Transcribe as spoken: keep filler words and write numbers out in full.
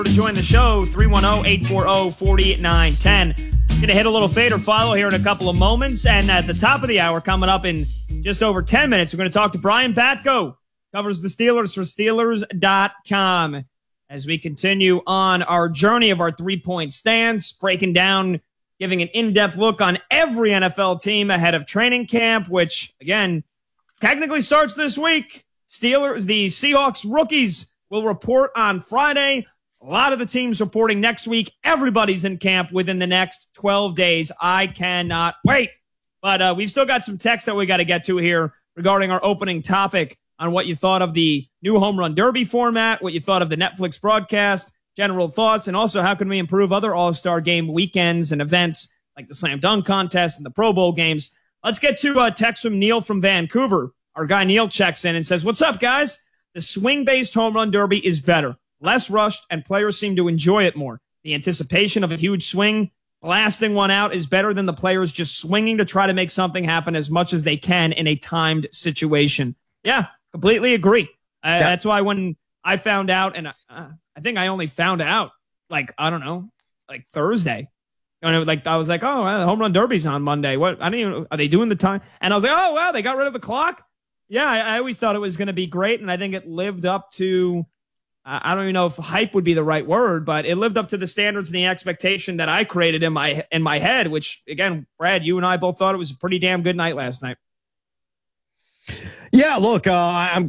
To join the show, three one zero, eight four zero, four nine one zero. Going to hit a little fade or follow here in a couple of moments. And at the top of the hour, coming up in just over ten minutes, we're going to talk to Brian Batko, covers the Steelers for Steelers dot com. As we continue on our journey of our three-point stance, breaking down, giving an in-depth look on every N F L team ahead of training camp, which, again, technically starts this week. Steelers, the Seahawks rookies will report on Friday. A lot of the teams reporting next week. Everybody's in camp within the next twelve days. I cannot wait. But uh, we've still got some text that we got to get to here regarding our opening topic on what you thought of the new Home Run Derby format, what you thought of the Netflix broadcast, general thoughts, and also how can we improve other All-Star Game weekends and events like the Slam Dunk Contest and the Pro Bowl games. Let's get to a text from Neil from Vancouver. Our guy Neil checks in and says, "What's up, guys? The swing-based Home Run Derby is better. Less rushed, and players seem to enjoy it more. The anticipation of a huge swing, blasting one out, is better than the players just swinging to try to make something happen as much as they can in a timed situation." Yeah, completely agree. Uh, yep. That's why when I found out, and uh, I think I only found out, like, I don't know, like Thursday. You know, like I was like, oh, well, the Home Run Derby's on Monday. What? I don't even, are they doing the time? And I was like, oh, wow, they got rid of the clock? Yeah, I, I always thought it was going to be great, and I think it lived up to... I don't even know if hype would be the right word, but it lived up to the standards and the expectation that I created in my in my head, which, again, Brad, you and I both thought it was a pretty damn good night last night. Yeah, look, uh, I'm